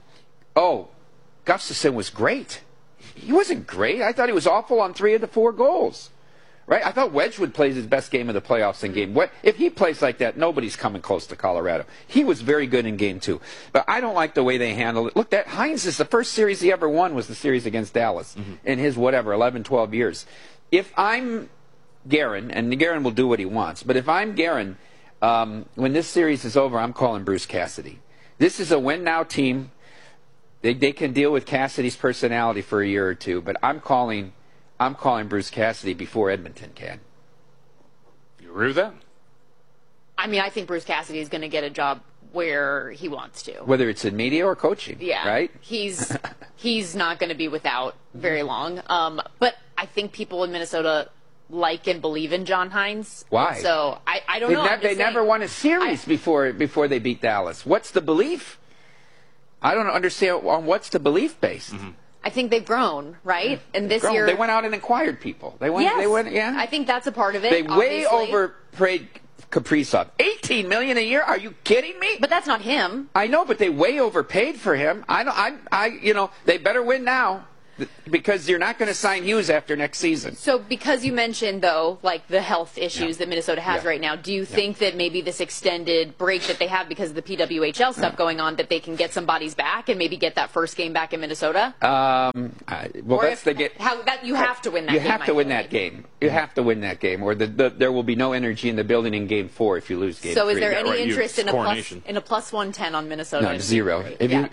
oh, Gustafsson was great. He wasn't great. I thought he was awful on 3 of the 4 goals. Right? I thought Wedgwood plays his best game of the playoffs in Game 1. If he plays like that, nobody's coming close to Colorado. He was very good in Game 2. But I don't like the way they handled it. Look, that Hines is the first series he ever won was the series against Dallas in his 11, 12 years. If I'm Guerin, and Guerin will do what he wants, but if I'm Guerin, when this series is over, I'm calling Bruce Cassidy. This is a win-now team. They can deal with Cassidy's personality for a year or 2, but I'm calling Bruce Cassidy before Edmonton can. agree with that? I mean, I think Bruce Cassidy is going to get a job where he wants to. Whether it's in media or coaching, Yeah. right? He's not going to be without very long. But I think people in Minnesota like and believe in John Hines. Why? So I don't know. They never won a series before they beat Dallas. What's the belief? I don't understand on what's the belief based. I think they've grown, right? And this year they went out and acquired people. They went. Yes. They went. Yeah. I think that's a part of it. They way obviously. overpaid Kaprizov. $18 million a year? Are you kidding me? But that's not him. I know, but they way overpaid for him. They better win now because you're not going to sign Hughes after next season. So because you mentioned, though, like the health issues that Minnesota has right now, do you think that maybe this extended break that they have because of the PWHL stuff going on, that they can get some bodies back and maybe get that first game back in Minnesota? You have to win that game. You have to win that game. You have to win that game, or there will be no energy in the building in Game 4 if you lose Game 3. So is there any interest in a plus 110 on Minnesota? No, zero.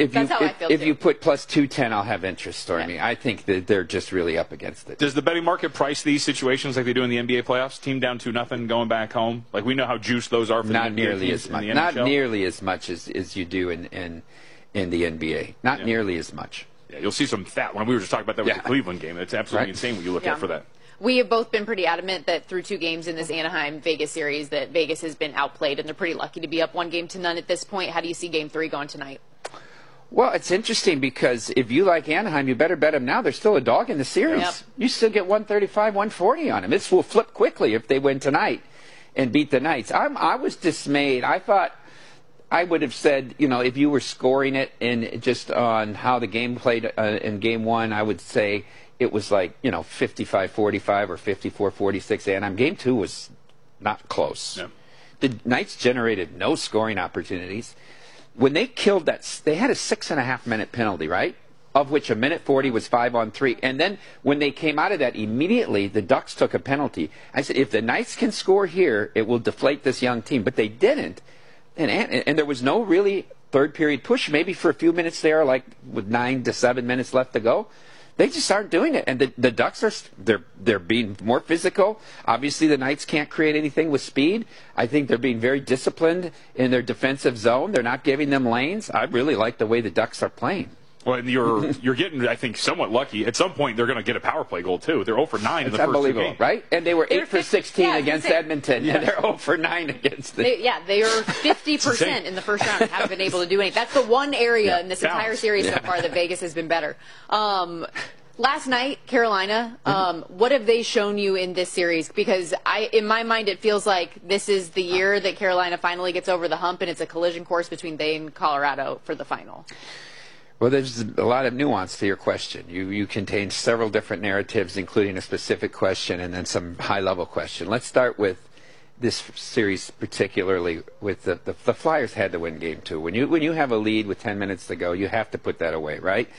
If you put plus 210, I'll have interest, Stormy. I think that they're just really up against it. Does the betting market price these situations like they do in the NBA playoffs? Team down 2-0, going back home. Like we know how juiced those are for not the NBA nearly teams as much. in the Not NHL. nearly as much as you do in the NBA. Not nearly as much. Yeah, you'll see some fat. When we were just talking about that with the Cleveland game, it's absolutely insane what you look at for that. We have both been pretty adamant that through 2 games in this Anaheim-Vegas series that Vegas has been outplayed, and they're pretty lucky to be up 1-0 at this point. How do you see Game 3 going tonight? Well, it's interesting because if you like Anaheim, you better bet them now. They're still a dog in the series. Yep. You still get 135, 140 on them. This will flip quickly if they win tonight and beat the Knights. I was dismayed. I thought I would have said, if you were scoring it and just on how the game played in Game 1, I would say it was like, 55-45 or 54-46 Anaheim. Game 2 was not close. Yeah. The Knights generated no scoring opportunities. When they killed that, they had a 6.5-minute penalty, right? Of which a minute 40 was 5-on-3. And then when they came out of that, immediately the Ducks took a penalty. I said, if the Knights can score here, it will deflate this young team. But they didn't. And there was no really third period push, maybe for a few minutes there, like with 9 to 7 minutes left to go. They just aren't doing it, and the Ducks they're being more physical. Obviously, the Knights can't create anything with speed. I think they're being very disciplined in their defensive zone. They're not giving them lanes. I really like the way the Ducks are playing. Well, and you're getting, I think, somewhat lucky. At some point, they're going to get a power play goal too. They're 0 for 9 in the first 2 games, right? And they were 8 for 16 against Edmonton, and they're 0 for 9 against them. They are 50% in the first round and haven't been able to do anything. That's the one area in this entire series so far that Vegas has been better. Last night, Carolina, what have they shown you in this series? Because in my mind, it feels like this is the year that Carolina finally gets over the hump, and it's a collision course between they and Colorado for the final. Well, there's a lot of nuance to your question. You contain several different narratives, including a specific question and then some high-level question. Let's start with this series, particularly with the Flyers had to win Game 2. When you have a lead with 10 minutes to go, you have to put that away, right?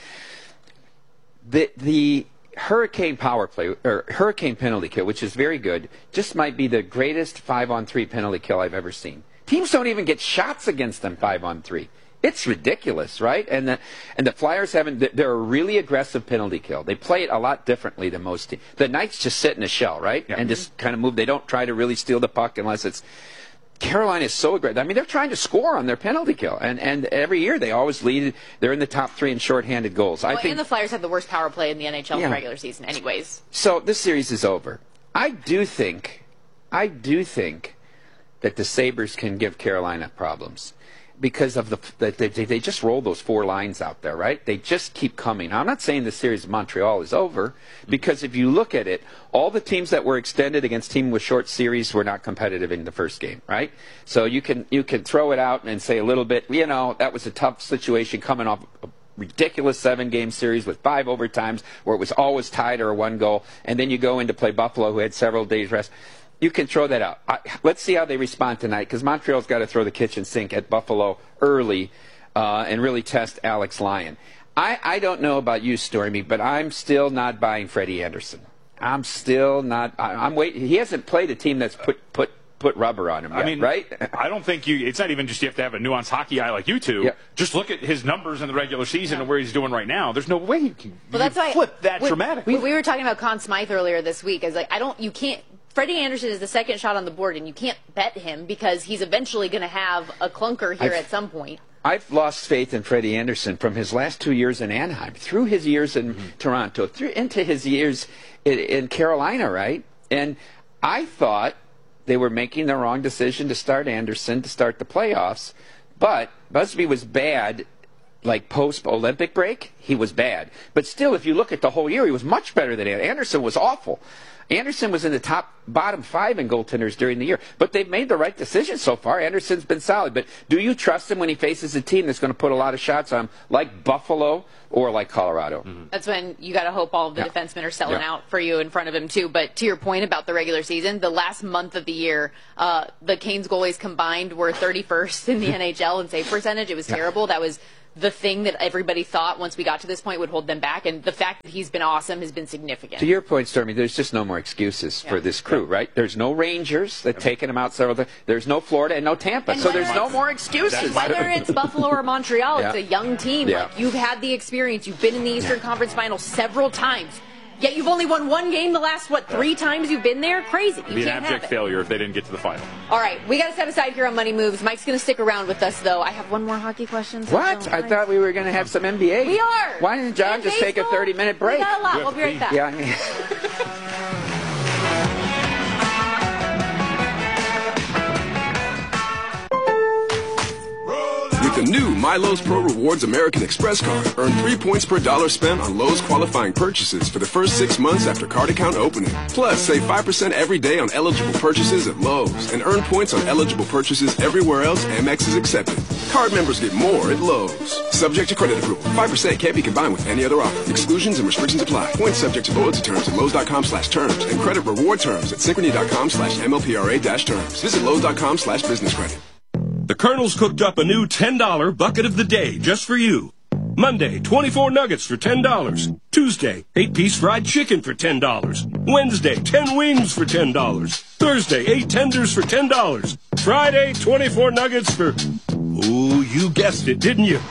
The Hurricane power play or Hurricane penalty kill, which is very good, just might be the greatest 5-on-3 penalty kill I've ever seen. Teams don't even get shots against them 5-on-3. It's ridiculous, right? And the Flyers they're a really aggressive penalty kill. They play it a lot differently than most teams. The Knights just sit in a shell, right? Yeah. And just kind of move. They don't try to really steal the puck unless it's. Carolina is so aggressive. I mean, they're trying to score on their penalty kill, and every year they always lead. They're in the top 3 in shorthanded goals. Well, and the Flyers have the worst power play in the NHL in the regular season, anyways. So this series is over. I do think that the Sabres can give Carolina problems. Because of they just roll those 4 lines out there, right? They just keep coming. Now, I'm not saying the series of Montreal is over, because if you look at it, all the teams that were extended against teams with short series were not competitive in the first game, right? So you can throw it out and say a little bit, that was a tough situation coming off a ridiculous 7-game series with 5 overtimes where it was always tied or 1 goal, and then you go in to play Buffalo, who had several days rest. You can throw that out. Let's see how they respond tonight, because Montreal's got to throw the kitchen sink at Buffalo early and really test Alex Lyon. I don't know about you, Stormy, but I'm still not buying Freddie Anderson. I'm still not. I'm waiting. He hasn't played a team that's put rubber on him yet, right? I don't think it's not even just you have to have a nuanced hockey eye like you two. Yep. Just look at his numbers in the regular season and where he's doing right now. There's no way you can flip that dramatically. We were talking about Conn Smythe earlier this week. As you can't. Freddie Anderson is the second shot on the board, and you can't bet him because he's eventually going to have a clunker here at some point. I've lost faith in Freddie Anderson from his last 2 years in Anaheim, through his years in Toronto, into his years in Carolina, right? And I thought they were making the wrong decision to start Anderson to start the playoffs, but Busby was bad. Like post-Olympic break, he was bad. But still, if you look at the whole year, he was much better than Anderson. Anderson was awful. Anderson was in the bottom 5 in goaltenders during the year. But they've made the right decision so far. Anderson's been solid. But do you trust him when he faces a team that's going to put a lot of shots on him, like Buffalo or like Colorado? That's when you got to hope all of the defensemen are selling out for you in front of him, too. But to your point about the regular season, the last month of the year, the Canes goalies combined were 31st in the NHL in save percentage. It was terrible. That was the thing that everybody thought once we got to this point would hold them back, and the fact that he's been awesome has been significant. To your point, Stormy, there's just no more excuses for this crew, right? There's no Rangers that taken them out several times. There's no Florida and no Tampa, so there's no more excuses. Whether it's Buffalo or Montreal, it's a young team. Like, you've had the experience. You've been in the Eastern Conference Finals several times. Yet you've only won one game the last, 3 times you've been there? Crazy. It'd be an abject failure if they didn't get to the final. All right, we got to set aside here on Money Moves. Mike's going to stick around with us, though. I have one more hockey question. What? I thought we were going to have some NBA. We are. Why didn't John just take a 30-minute break? We got a lot. We'll be right back. Yeah, With the new MyLowe's Pro Rewards American Express card, earn 3 points per dollar spent on Lowe's qualifying purchases for the first 6 months after card account opening. Plus, save 5% every day on eligible purchases at Lowe's and earn points on eligible purchases everywhere else Amex is accepted. Card members get more at Lowe's. Subject to credit approval. 5% can't be combined with any other offer. Exclusions and restrictions apply. Points subject to loyalty terms at Lowe's.com/terms and credit reward terms at Synchrony.com/MLPRA-terms. Visit Lowe's.com/business credit. The Colonel's cooked up a new $10 bucket of the day just for you. Monday, 24 nuggets for $10. Tuesday, 8-piece fried chicken for $10. Wednesday, 10 wings for $10. Thursday, 8 tenders for $10. Friday, 24 nuggets for... Ooh, you guessed it, didn't you?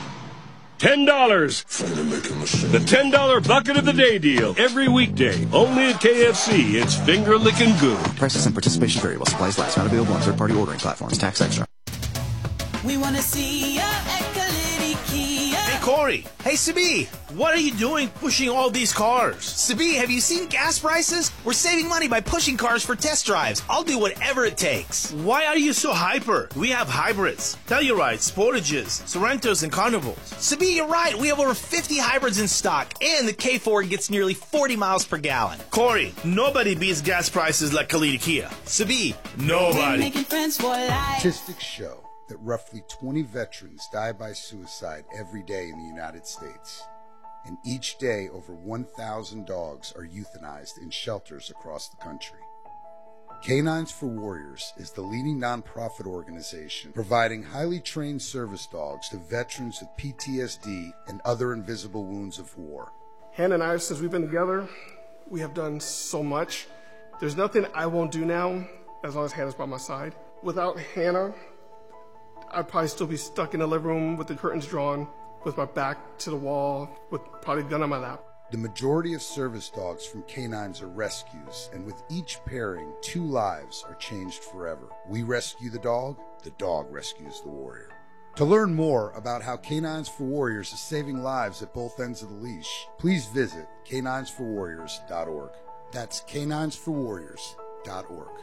$10. The $10 bucket of the day deal. Every weekday. Only at KFC. It's finger-licking good. Prices and participation vary while supplies last. Not available on third-party ordering platforms. Tax extra. We want to see ya at Kalidi Kia. Hey, Corey. Hey, Sabi. What are you doing pushing all these cars? Sabi, have you seen gas prices? We're saving money by pushing cars for test drives. I'll do whatever it takes. Why are you so hyper? We have hybrids, Tellurides, Sportages, Sorrentos, and Carnivals. Sabi, you're right. We have over 50 hybrids in stock, and the K4 gets nearly 40 miles per gallon. Corey, nobody beats gas prices like Kalidi Kia. Sabi, nobody. Making friends for life. Statistics show that roughly 20 veterans die by suicide every day in the United States. And each day, over 1,000 dogs are euthanized in shelters across the country. Canines for Warriors is the leading nonprofit organization providing highly trained service dogs to veterans with PTSD and other invisible wounds of war. Hannah and I, since we've been together, we have done so much. There's nothing I won't do now as long as Hannah's by my side. Without Hannah, I'd probably still be stuck in the living room with the curtains drawn, with my back to the wall, with probably a gun on my lap. The majority of service dogs from canines are rescues, and with each pairing, 2 lives are changed forever. We rescue the dog rescues the warrior. To learn more about how Canines for Warriors is saving lives at both ends of the leash, please visit caninesforwarriors.org. That's caninesforwarriors.org.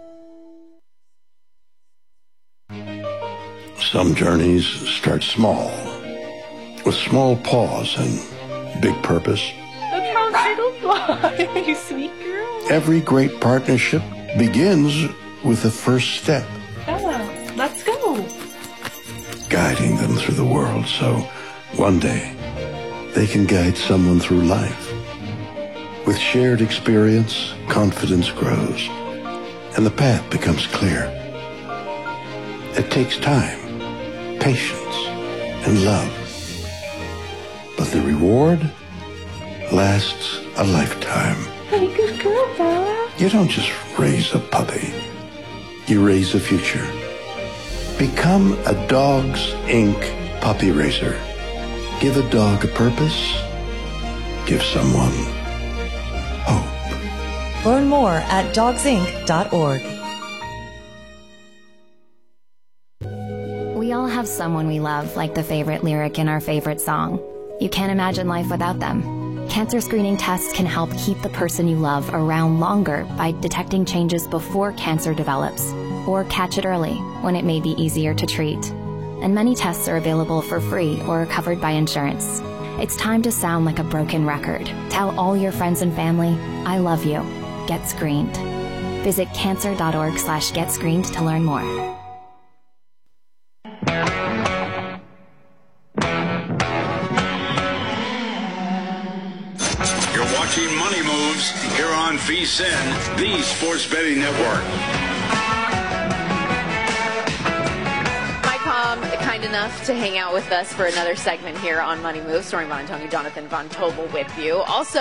Some journeys start small, with small pause and big purpose. Look how little fly, you sweet girl. Every great partnership begins with the first step. Ella, let's go. Guiding them through the world so one day they can guide someone through life. With shared experience, confidence grows, and the path becomes clear. It takes time, patience, and love. But the reward lasts a lifetime. Hey, good girl, Bella. You don't just raise a puppy. You raise a future. Become a Dogs Inc. puppy raiser. Give a dog a purpose. Give someone hope. Learn more at dogsinc.org. We all have someone we love, like the favorite lyric in our favorite song. You can't imagine life without them. Cancer screening tests can help keep the person you love around longer by detecting changes before cancer develops, or catch it early when it may be easier to treat. And many tests are available for free or covered by insurance. It's time to sound like a broken record. Tell all your friends and family, I love you. Get screened. Visit cancer.org/getscreened to learn more. Watching Money Moves here on VSiN, the Sports Betting Network. Mike Palm, kind enough to hang out with us for another segment here on Money Moves. Stormy Buonantony, Jonathan Von Tobel with you. Also,